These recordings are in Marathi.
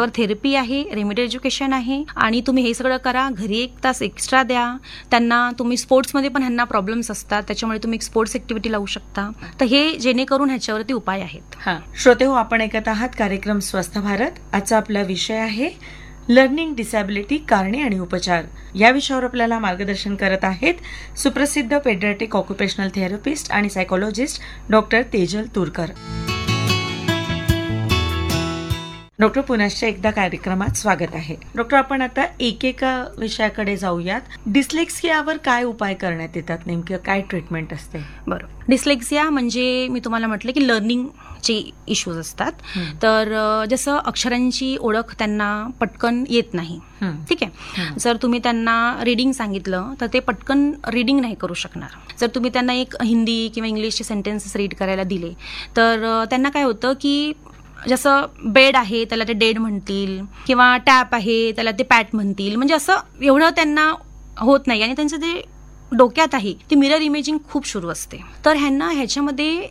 ह्याच्यावर थेरपी आहे, रेमेडियल एज्युकेशन आहे आणि तुम्ही हे सगळं करा, घरी 1 तास एक्स्ट्रा द्या त्यांना. तुम्ही स्पोर्ट्समध्ये पण ह्यांना प्रॉब्लेम्स असतात, त्याच्यामुळे तुम्ही एक स्पोर्ट्स ऍक्टिव्हिटी लावू शकता. तर हे जेणेकरून ह्याच्यावरती उपाय आहेत. श्रोते हो, आपण ऐकत आहात कार्यक्रम स्वस्थ भारत. आजचा आपला विषय आहे लर्निंग डिसॅबिलिटी, कारणे आणि उपचार. या विषयावर आपल्याला मार्गदर्शन करत आहेत सुप्रसिद्ध पेडियाट्रिक ऑक्युपेशनल थेरपिस्ट आणि psychologist doctor Tejal Turkar. Doctor, पुनश्च एकदा कार्यक्रमात स्वागत आहे. डॉक्टर, आपण आता एकेका विषयाकडे जाऊयात. डिस्लेक्सियावर काय उपाय करण्यात येतात, नेमकं काय ट्रीटमेंट असते? बरोबर. डिस्लेक्सिया म्हणजे मी तुम्हाला म्हटलं की लर्निंगचे इश्यूज असतात. तर जसं अक्षरांची ओळख त्यांना पटकन येत नाही, ठीक आहे. जर तुम्ही त्यांना रीडिंग सांगितलं तर ते पटकन रीडिंग नाही करू शकणार. जर तुम्ही त्यांना एक हिंदी किंवा इंग्लिशचे सेंटेन्सेस रीड करायला दिले तर त्यांना काय होतं की जसं बेड आहे त्याला ते डेड म्हणतील किंवा टॅप आहे त्याला ते पॅट म्हणतील. म्हणजे असं एवढं त्यांना होत नाही आणि त्यांचं ते डोक्यात आहे ती मिरर इमेजिंग खूप सुरू असते. तर ह्यांना ह्याच्यामध्ये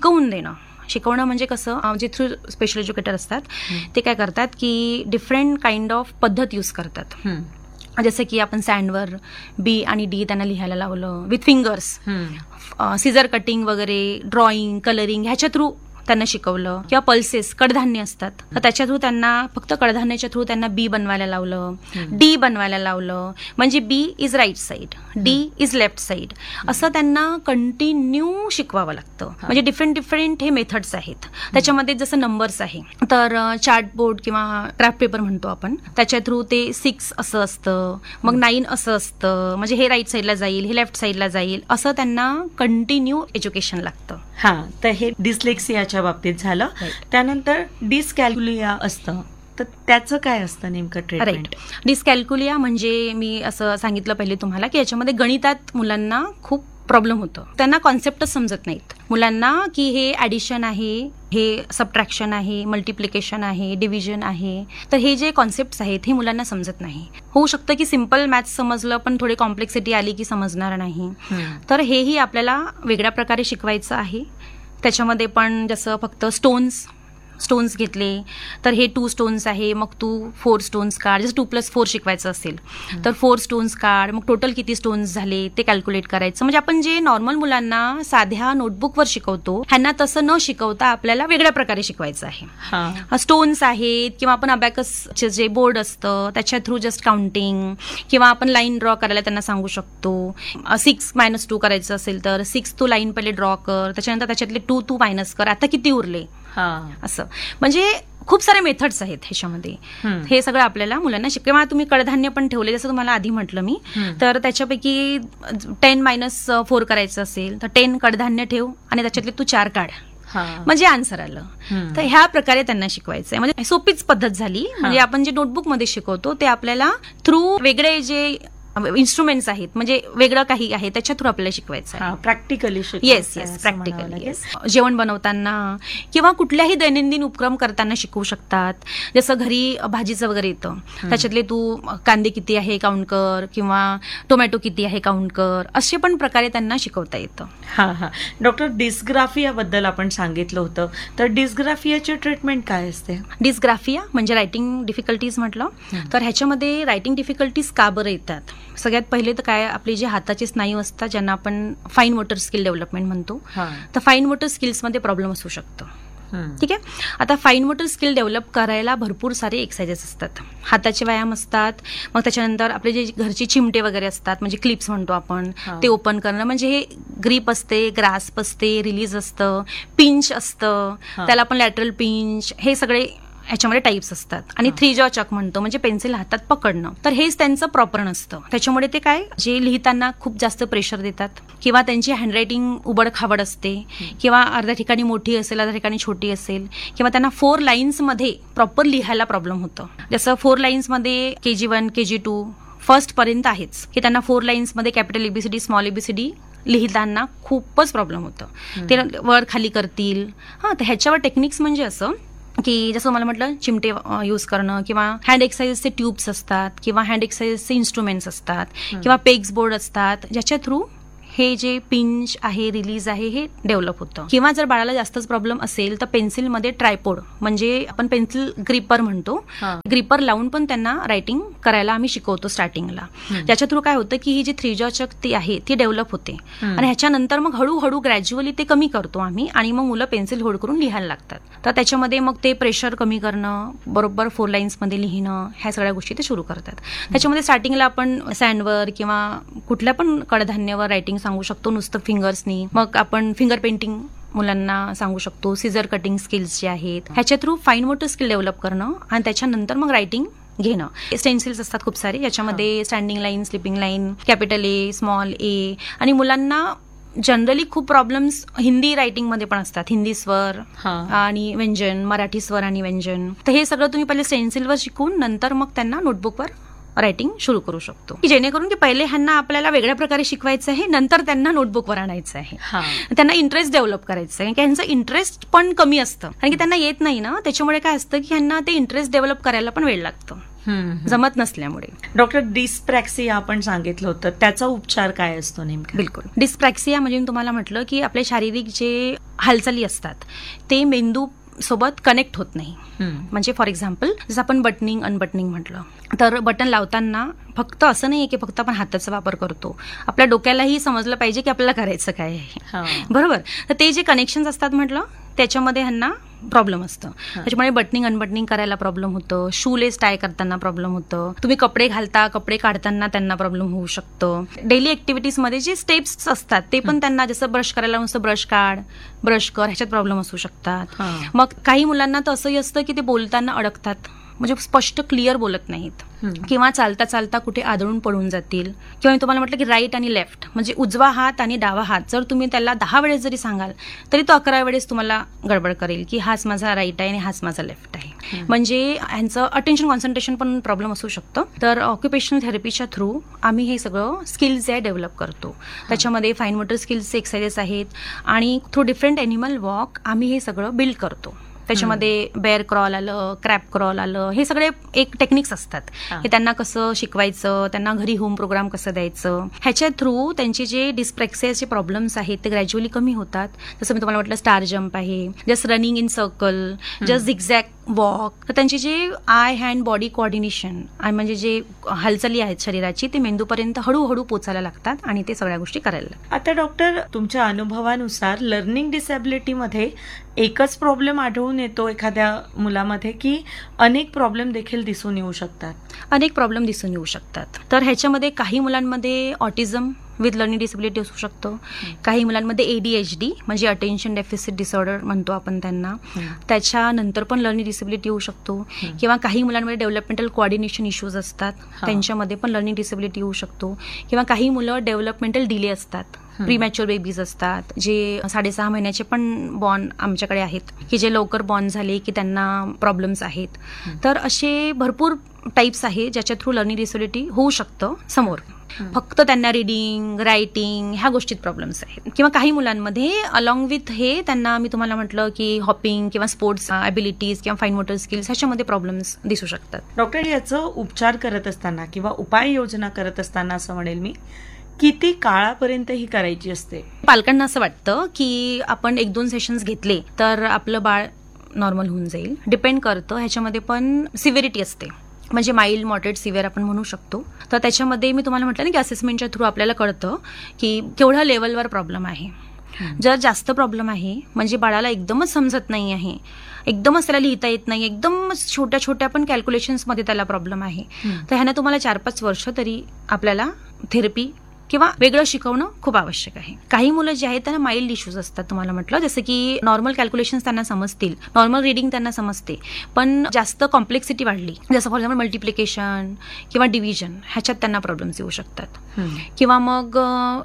शिकवणं म्हणजे कसं, जे थ्रू स्पेशल एज्युकेटर असतात ते काय करतात की डिफरंट काइंड ऑफ पद्धत यूज करतात. जसं की आपण सँडवर बी आणि डी त्यांना लिहायला लावलं विथ फिंगर्स, सीझर कटिंग वगैरे, ड्रॉइंग, कलरिंग ह्याच्या थ्रू त्यांना शिकवलं. किंवा पल्सेस, कडधान्य असतात तर त्याच्या थ्रू त्यांना फक्त कडधान्याच्या थ्रू त्यांना बी बनवायला लावलं, डी बनवायला लावलं. म्हणजे बी is right side, D is left side, असं त्यांना कंटिन्यू शिकवावं लागतं. म्हणजे डिफरंट हे मेथड्स आहेत. त्याच्यामध्ये जसं नंबर्स आहे तर चार्टबोर्ड किंवा क्राफ्ट पेपर म्हणतो आपण, त्याच्या थ्रू ते 6 असं असतं, मग 9 असं असतं. म्हणजे हे राईट साईडला जाईल, हे लेफ्ट साईडला जाईल, असं त्यांना कंटिन्यू एज्युकेशन लागतं. तर हे डिस्लेक्सियाच्या बाबतीत झालं. त्यानंतर डिस्कॅल्कुलिया असतं, तर त्याचं काय असतं नेमकं ट्रीटमेंट? डिस्कॅल्कुलिया म्हणजे मी असं सांगितलं पहिले तुम्हाला की याच्यामध्ये गणितात मुलांना खूप प्रॉब्लेम होतं. त्यांना कॉन्सेप्टच समजत नाहीत मुलांना की हे ऍडिशन आहे, हे सबट्रॅक्शन आहे, मल्टिप्लिकेशन आहे, डिव्हिजन आहे. तर हे जे कॉन्सेप्ट्स आहेत हे मुलांना समजत नाही. होऊ शकतं की सिम्पल मॅथ्स समजलं पण थोडी कॉम्प्लेक्सिटी आली की समजणार नाही. तर हेही आपल्याला वेगळ्या प्रकारे शिकवायचं आहे. त्याच्यामध्ये पण जसं फक्त स्टोन्स घेतले तर हे 2 स्टोन्स आहे, मग तू 4 स्टोन्स काढ. जसं 2+4 शिकवायचं असेल तर 4 स्टोन्स काढ, मग टोटल किती स्टोन्स झाले ते कॅल्क्युलेट करायचं. म्हणजे आपण जे नॉर्मल मुलांना साध्या नोटबुकवर शिकवतो ह्यांना तसं न शिकवता आपल्याला वेगळ्या प्रकारे शिकवायचं आहे. स्टोन्स आहेत किंवा आपण अबॅकसचे जे बोर्ड असतं त्याच्या थ्रू जस्ट काउंटिंग किंवा आपण लाईन ड्रॉ करायला त्यांना सांगू शकतो. 6-2 करायचं असेल तर 6 तू लाईन पहिले ड्रॉ कर, त्याच्यानंतर त्याच्यातले 2 तू मायनस कर, आता किती उरले. असं म्हणजे खूप सारे मेथड्स आहेत ह्याच्यामध्ये. हे सगळं आपल्याला मुलांना किंवा तुम्ही कडधान्य पण ठेवले जसं तुम्हाला आधी म्हटलं मी, तर त्याच्यापैकी 10-4 करायचं असेल तर 10 कडधान्य ठेव आणि त्याच्यातले तू 4 काढ, म्हणजे आन्सर आलं. तर ह्या प्रकारे त्यांना शिकवायचंय. म्हणजे सोपीच पद्धत झाली. म्हणजे आपण जे नोटबुकमध्ये शिकवतो ते आपल्याला थ्रू वेगळे जे इन्स्ट्रुमेंट्स आहेत, म्हणजे वेगळं काही आहे त्याच्या थ्रू आपल्याला शिकवायचं. Practically yes practically. जेवण बनवताना किंवा कुठल्याही दैनंदिन उपक्रम करताना शिकवू शकतात. जसं घरी भाजीचं वगैरे येतं, त्याच्यातले तू कांदे किती आहे काउंट कर किंवा टोमॅटो किती आहे काउंट कर, असे पण प्रकारे त्यांना शिकवता येतं. डॉक्टर, डिस्ग्राफियाबद्दल आपण सांगितलं होतं, तर डिस्ग्राफियाची ट्रीटमेंट काय असते? डिस्ग्राफिया म्हणजे रायटिंग डिफिकल्टीज म्हटलं तर ह्याच्यामध्ये रायटिंग डिफिकल्टीज का बरं येतात? सगळ्यात पहिले तर काय, आपले जे हाताचे स्नायू असतात ज्यांना आपण फाईन मोटर स्किल डेव्हलपमेंट म्हणतो, तर फाईन मोटर स्किल्समध्ये प्रॉब्लेम असू शकतो. ठीक आहे. आता फाईन मोटर स्किल डेव्हलप करायला भरपूर सारे एक्सरसाइजेस असतात. हाताचे व्यायाम असतात, मग त्याच्यानंतर आपले जे घरचे चिमटे वगैरे असतात म्हणजे क्लिप्स म्हणतो आपण, ते ओपन करणं. म्हणजे हे ग्रीप असते, ग्रास्प असते, रिलीज असतं, पिंच असतं, त्याला आपण लॅटरल पिंच, हे सगळे ह्याच्यामध्ये टाईप्स असतात. आणि 3 जॉ चक म्हणतो म्हणजे पेन्सिल हातात पकडणं. तर हेच त्यांचं प्रॉपर नसतं. त्याच्यामुळे ते काय, जे लिहिताना खूप जास्त प्रेशर देतात किंवा त्यांची हँडरायटिंग उबड खाबड असते किंवा अर्ध्या ठिकाणी मोठी असेल, अर्ध्या ठिकाणी छोटी असेल, किंवा त्यांना 4 लाईन्समध्ये प्रॉपर लिहायला प्रॉब्लेम होतं. जसं 4 लाईन्समध्ये KG1, KG2 फर्स्ट पर्यंत आहेच की त्यांना 4 लाईन्समध्ये कॅपिटल ABCD, स्मॉल ABCD लिहिताना खूपच प्रॉब्लेम होतं. ते वर खाली करतील. तर ह्याच्यावर टेक्निक्स म्हणजे असं की जसं मला म्हटलं चिमटे यूज करणं किंवा हँड एक्सरसाइजचे ट्यूब्स असतात किंवा हँड एक्सरसाइजचे इन्स्ट्रुमेंट्स असतात किंवा पेग्स बोर्ड असतात, ज्याच्या थ्रू हे जे पिंच आहे, रिलीज आहे, हे डेव्हलप होतं. किंवा जर बाळाला जास्तच प्रॉब्लेम असेल तर पेन्सिलमध्ये ट्रायपोड म्हणजे आपण पेन्सिल ग्रिपर म्हणतो, ग्रिपर लावून पण त्यांना रायटिंग करायला आम्ही शिकवतो स्टार्टिंगला. ज्याच्या थ्रू काय होतं की ही जी थ्री जॉ चक आहे ती डेव्हलप होते आणि ह्याच्यानंतर मग हळूहळू ग्रॅज्युअली ते कमी करतो आम्ही आणि मग मुलं पेन्सिल होल्ड करून लिहायला लागतात. तर त्याच्यामध्ये मग ते प्रेशर कमी करणं, बरोबर 4 लाईन्समध्ये लिहिणं, ह्या सगळ्या गोष्टी ते सुरू करतात. त्याच्यामध्ये स्टार्टिंगला आपण सँडवर किंवा कुठल्या पण कडधान्यावर रायटिंग सांगू शकतो नुसतं फिंगर्सनी. मग आपण फिंगर पेंटिंग मुलांना सांगू शकतो, सीझर कटिंग स्किल्स जे आहेत ह्याच्या through fine motor skill develop करणं आणि त्याच्यानंतर मग रायटिंग घेणं. स्टेन्सिल्स असतात खूप सारे, याच्यामध्ये standing line, sleeping line, capital ए, स्मॉल ए. आणि मुलांना जनरली खूप प्रॉब्लेम्स हिंदी रायटिंगमध्ये पण असतात, हिंदी स्वर आणि व्यंजन, मराठी स्वर आणि व्यंजन. तर हे सगळं तुम्ही पहिले स्टेन्सिलवर शिकून नंतर मग त्यांना नोटबुकवर रायटिंग सुरू करू शकतो, जेणेकरून की पहिले ह्यांना आपल्याला वेगळ्या प्रकारे शिकवायचं आहे, नंतर त्यांना नोटबुकवर आणायचं आहे. त्यांना इंटरेस्ट डेव्हलप करायचं आहे, ह्यांचं इंटरेस्ट पण कमी असतं कारण की त्यांना येत नाही ना. त्याच्यामुळे काय असतं की ह्यांना ते इंटरेस्ट डेव्हलप करायला पण वेळ लागतो जमत नसल्यामुळे. डॉक्टर, डिस्प्रॅक्सिया आपण सांगितलं होतं, त्याचा उपचार काय असतो नेमका? बिलकुल. डिस्प्रॅक्सिया म्हणजे मी तुम्हाला म्हटलं की आपले शारीरिक जे हालचाली असतात ते मेंदू सोबत कनेक्ट होत नाही. म्हणजे फॉर एक्झाम्पल जसं आपण बटनिंग अनबटनिंग म्हटलं तर बटन लावताना फक्त असं नाहीये की फक्त आपण हाताचा वापर करतो, आपल्या डोक्यालाही समजलं पाहिजे की आपल्याला करायचं काय आहे, बरोबर. तर ते जे कनेक्शन असतात म्हटलं त्याच्यामध्ये ह्यांना प्रॉब्लेम असतं. त्याच्यामुळे बटनिंग अनबटनिंग करायला प्रॉब्लेम होतं, शूलेस टाय करताना प्रॉब्लेम होतं, तुम्ही कपडे घालता कपडे काढताना त्यांना प्रॉब्लेम होऊ शकतं. डेली ऍक्टिव्हिटीजमध्ये जे स्टेप्स असतात ते पण त्यांना, जसं ब्रश करायला नुसतं ब्रश काढ ब्रश कर, ह्याच्यात प्रॉब्लेम असू शकतात. मग काही मुलांना तर असंही असतं की ते बोलताना अडकतात, म्हणजे स्पष्ट क्लिअर बोलत नाहीत, किंवा चालता चालता कुठे आदळून पडून जातील. किंवा मी तुम्हाला म्हटलं की राईट आणि लेफ्ट म्हणजे उजवा हात आणि डावा हात जर तुम्ही त्याला 10 वेळेस जरी सांगाल तरी तो 11 वेळेस तुम्हाला गडबड करेल की हाच माझा राईट आहे आणि हाच माझा लेफ्ट आहे. म्हणजे ह्यांचं अटेन्शन कॉन्सन्ट्रेशन पण प्रॉब्लेम असू शकतं. तर ऑक्युपेशनल थेरपीच्या थ्रू आम्ही हे सगळं स्किल्स जे डेव्हलप करतो. त्याच्यामध्ये फाईन मोटर स्किल्सचे एक्सरसाइजेस आहेत आणि थ्रू डिफरंट ॲनिमल वॉक आम्ही हे सगळं बिल्ड करतो. त्याच्यामध्ये बेअर क्रॉल आलं, क्रॅब क्रॉल आलं, हे सगळे एक टेक्निक्स असतात. हे त्यांना कसं शिकवायचं, त्यांना घरी होम प्रोग्राम कसं द्यायचं, ह्याच्या थ्रू त्यांचे जे डिस्प्रॅक्सियाचे प्रॉब्लेम्स आहेत ते ग्रॅज्युअली कमी होतात. जसं मी तुम्हाला म्हटलं स्टार जम्प आहे, just running in circle, just zigzag walk. तर त्यांची जे आय हँड बॉडी कोऑर्डिनेशन म्हणजे जे हालचाली आहेत शरीराची ते मेंदूपर्यंत हळूहळू पोचायला लागतात आणि ते सगळ्या गोष्टी करायला लागतात. आता डॉक्टर, तुमच्या अनुभवानुसार लर्निंग डिसॅबिलिटीमध्ये एकच प्रॉब्लेम आढळून येतो एखाद्या मुलामध्ये की अनेक प्रॉब्लेम देखील दिसून येऊ शकतात? अनेक प्रॉब्लेम दिसून येऊ शकतात. तर ह्याच्यामध्ये काही मुलांमध्ये ऑटिझम विथ लर्निंग डिसेबिलिटी असू शकतो, काही मुलांमध्ये ADHD म्हणजे अटेन्शन डेफिसिट डिसऑर्डर म्हणतो आपण त्यांना, त्याच्यानंतर पण लर्निंग डिसेबिलिटी येऊ शकतो. किंवा काही मुलांमध्ये डेव्हलपमेंटल कोऑर्डिनेशन इश्यूज असतात, त्यांच्यामध्ये पण लर्निंग डिसेबिलिटी येऊ शकतो. किंवा काही मुलं डेव्हलपमेंटल डिले असतात, प्रीमॅच्युअर बेबीज असतात, जे 6.5 महिन्याचे पण बॉर्न आमच्याकडे आहेत की जे लवकर बॉर्न झाले की त्यांना प्रॉब्लेम्स आहेत. तर असे भरपूर टाईप्स आहेत ज्याच्या थ्रू लर्निंग डिसेबिलिटी होऊ शकतं समोर. फक्त त्यांना रिडिंग रायटिंग ह्या गोष्टीत प्रॉब्लेम्स आहेत. किंवा काही मुलांमध्ये अलॉंग विथ हे त्यांना मी तुम्हाला म्हटलं की हॉपिंग किंवा स्पोर्ट्स ॲबिलिटीज किंवा फाईन मोटर स्किल्स ह्याच्यामध्ये प्रॉब्लेम्स दिसू शकतात. डॉक्टर, याचं उपचार करत असताना किंवा उपाययोजना करत असताना असं म्हणेल मी, किती काळापर्यंत ही करायची असते? पालकांना असं वाटतं की आपण 1-2 सेशन्स घेतले तर आपलं बाळ नॉर्मल होऊन जाईल. डिपेंड करतं, ह्याच्यामध्ये पण सिव्हिरिटी असते, म्हणजे माइल्ड मॉडरेट सिव्हिअर आपण म्हणू शकतो. तर त्याच्यामध्ये मी तुम्हाला म्हटलं ना की असेसमेंटच्या थ्रू आपल्याला कळतं की केवढ्या लेवलवर प्रॉब्लेम आहे. जर जास्त प्रॉब्लेम आहे म्हणजे बाळाला एकदमच समजत नाही आहे, एकदमच त्याला लिहिता येत नाही, एकदमच छोट्या छोट्या पण कॅल्क्युलेशन्समध्ये त्याला प्रॉब्लेम आहे, तर ह्यानं तुम्हाला 4-5 वर्ष तरी आपल्याला थेरपी किंवा वेगळं शिकवणं खूप आवश्यक आहे. काही मुलं जे आहेत त्यांना माइल्ड इश्यूज असतात, तुम्हाला म्हटलं जसं की नॉर्मल कॅल्क्युलेशन्स त्यांना समजतील, नॉर्मल रिडिंग त्यांना समजते, पण जास्त कॉम्प्लेक्सिटी वाढली जसं फॉर एक्झाम्पल मल्टिप्लिकेशन किंवा डिव्हिजन ह्याच्यात त्यांना प्रॉब्लेम्स येऊ शकतात. किंवा मग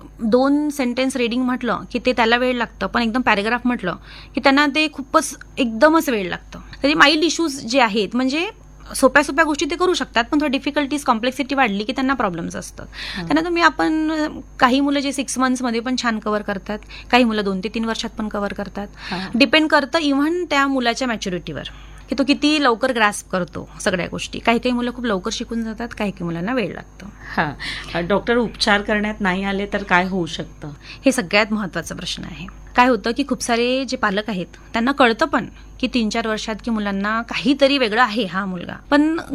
2 सेंटेन्स रिडिंग म्हटलं की ते त्याला वेळ लागतं, पण एकदम पॅरेग्राफ म्हटलं की त्यांना ते खूपच एकदमच वेळ लागतं. तरी माइल्ड इश्यूज जे आहेत म्हणजे सोप्या सोप्या गोष्टी ते करू शकतात, पण थोडी डिफिकल्टीज कॉम्प्लेक्सिटी वाढली की त्यांना प्रॉब्लेम्स असतात. त्यांना तुम्ही आपण काही मुलं जे 6 मंथ्समध्ये पण छान कव्हर करतात, काही मुलं 2 ते 3 वर्षात पण कव्हर करतात. डिपेंड करतं इव्हन त्या मुलाच्या मॅच्युरिटीवर की तो किती लवकर ग्रास्प करतो सगळ्या गोष्टी. काही काही मुलं खूप लवकर शिकून जातात, काही काही मुलांना वेळ लागतो. हा, डॉक्टर उपचार करण्यात नाही आले तर काय होऊ शकतं? हे सगळ्यात महत्त्वाचा प्रश्न आहे. काय होतं की खूप सारे जे पालक आहेत त्यांना कळतं पण की 3-4 वर्षात की मुलांना काहीतरी वेगळं आहे हा मुलगा, पण